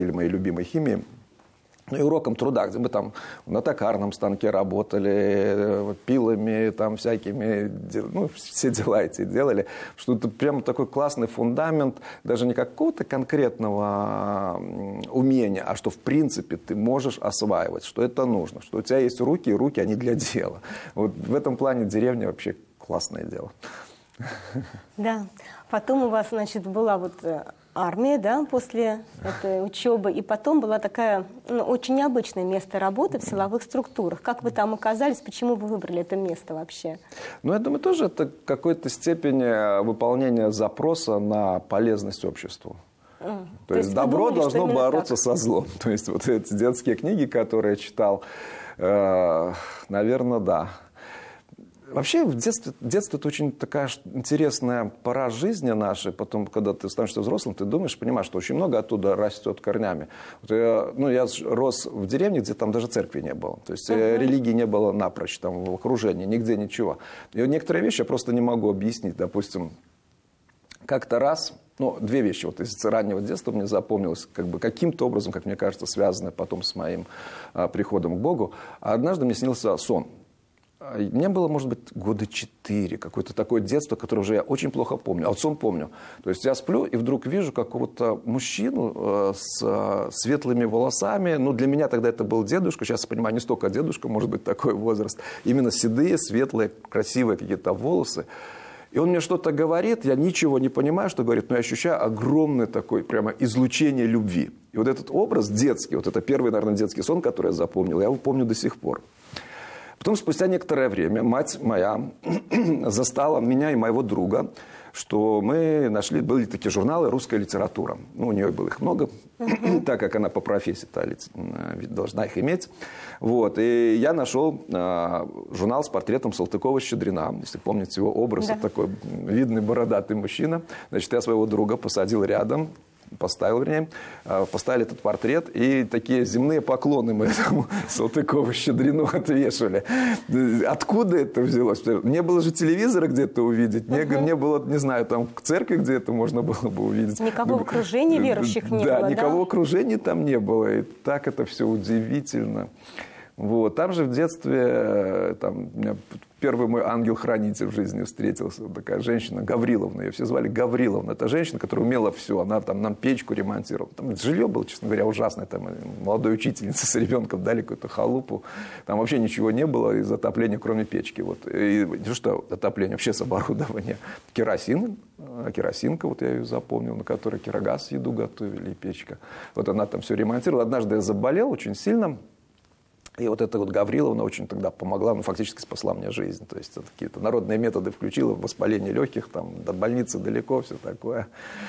моей любимой химии. Ну и уроком труда, где мы там на токарном станке работали, пилами там всякими, ну, все дела эти делали. Что это прямо такой классный фундамент, даже не какого-то конкретного умения, а что в принципе ты можешь осваивать, что это нужно, что у тебя есть руки, и руки, они для дела. Вот в этом плане деревня вообще классное дело. Да. Потом у вас, значит, была вот армия, да, после этой учебы, и потом была такая, ну, очень необычное место работы в силовых структурах. Как вы там оказались, почему вы выбрали это место вообще? Ну, я думаю, тоже это в какой-то степени выполнение запроса на полезность обществу. То есть добро думали, должно бороться со злом. То есть вот эти детские книги, которые я читал, наверное, да. Вообще, детство это очень такая интересная пора жизни нашей. Потом, когда ты становишься взрослым, ты думаешь, понимаешь, что очень много оттуда растет корнями. Вот я рос в деревне, где там даже церкви не было. То есть религии не было напрочь, там, в окружении, нигде ничего. И некоторые вещи я просто не могу объяснить. Допустим, как-то раз, ну, две вещи вот из раннего детства мне запомнилось, как бы каким-то образом, как мне кажется, связаны потом с моим приходом к Богу. А однажды мне снился сон. Мне было, может быть, года 4, какое-то такое детство, которое уже я очень плохо помню. А вот сон помню. То есть я сплю и вдруг вижу какого-то мужчину с светлыми волосами. Ну, для меня тогда это был дедушка. Сейчас я понимаю, не столько дедушка, может быть, такой возраст. Именно седые, светлые, красивые какие-то волосы. И он мне что-то говорит, я ничего не понимаю, что говорит, но я ощущаю огромное такое прямо излучение любви. И вот этот образ детский, вот это первый, наверное, детский сон, который я запомнил, я его помню до сих пор. Потом, спустя некоторое время, мать моя застала меня и моего друга, что мы нашли, были такие журналы «Русская литература». Ну, у нее было их много, так как она по профессии должна их иметь. Вот. И я нашел журнал с портретом Салтыкова-Щедрина. Если помните его образ, да. Такой видный бородатый мужчина. Значит, я своего друга посадил рядом. Поставили этот портрет, и такие земные поклоны мы этому Салтыкову-Щедрину отвешивали. Откуда это взялось? Не было же телевизора где-то увидеть, не было, не знаю, там в церкви, где это можно было бы увидеть. Никого в окружении верующих не было, да? Никого в окружении там не было, и так это все удивительно. Вот. Там же в детстве там, у меня первый мой ангел-хранитель в жизни встретился. Такая женщина, Гавриловна. Ее все звали Гавриловна. Это женщина, которая умела все. Она там нам печку ремонтировала. Там жилье было, честно говоря, ужасное. Там молодой учительнице с ребенком дали какую-то халупу. Там вообще ничего не было из отопления, кроме печки. Вот. И не что отопление, вообще с оборудования. Керосинка, вот я ее запомнил, на которой кирогаз еду готовили, и печка. Вот она там все ремонтировала. Однажды я заболел очень сильно. И вот эта вот Гавриловна очень тогда помогла, ну, фактически спасла мне жизнь. То есть какие-то народные методы включила, воспаление легких, там, до больницы далеко, все такое.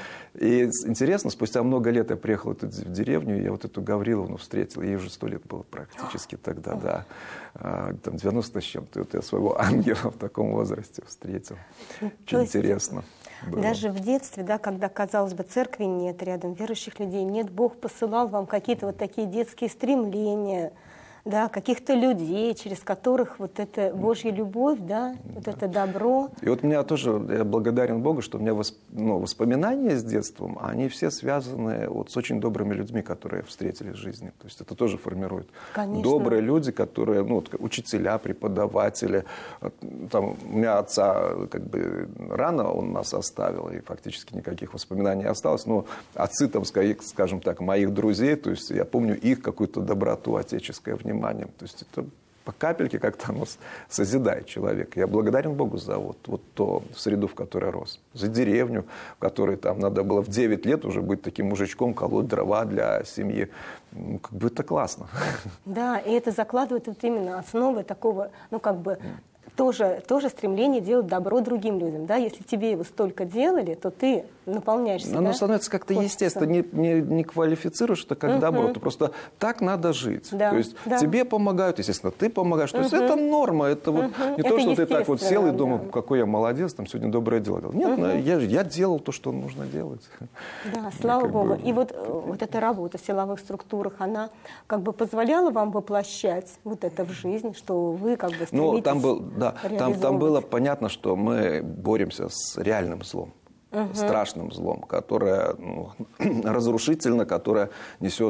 И интересно, спустя много лет я приехал в деревню, и я вот эту Гавриловну встретил. Ей уже 100 лет было практически тогда, да. Там 90 с чем-то. Вот я своего ангела в таком возрасте встретил. Очень интересно было. Даже в детстве, да, когда, казалось бы, церкви нет, рядом верующих людей нет, Бог посылал вам какие-то вот такие детские стремления, да, каких-то людей, через которых вот эта Божья любовь, да, вот это добро. И вот меня тоже, я благодарен Богу, что у меня воспоминания с детством, они все связаны вот с очень добрыми людьми, которые встретили в жизни. То есть это тоже формирует. Конечно. Добрые люди, которые, ну, учителя, преподаватели. Там, у меня отца как бы рано он нас оставил, и фактически никаких воспоминаний не осталось. Но отцы, там, скажем так, моих друзей, то есть я помню их какую-то доброту, отеческое внимание. То есть это по капельке как-то оно созидает человека. Я благодарен Богу за вот ту среду, в которой рос. За деревню, в которой там надо было в 9 лет уже быть таким мужичком, колоть дрова для семьи. Ну, как бы это классно. Да, и это закладывает вот именно основы такого, ну, как бы, тоже стремление делать добро другим людям. Да? Если тебе его столько делали, то ты наполняешь себя. Оно становится как-то естественно. Не квалифицируешь это как добро. Ты просто так надо жить. Да, то есть тебе помогают, естественно, ты помогаешь. То есть это норма. Это вот не то, что ты так вот сел и думал, какой я молодец, там сегодня доброе дело делал. Нет, я делал то, что нужно делать. Да, слава Богу. И вот эта работа в силовых структурах, она как бы позволяла вам воплощать вот это в жизнь, что вы как бы стремитесь. Да, там было понятно, что мы боремся с реальным злом, страшным злом, которое разрушительно, которое несет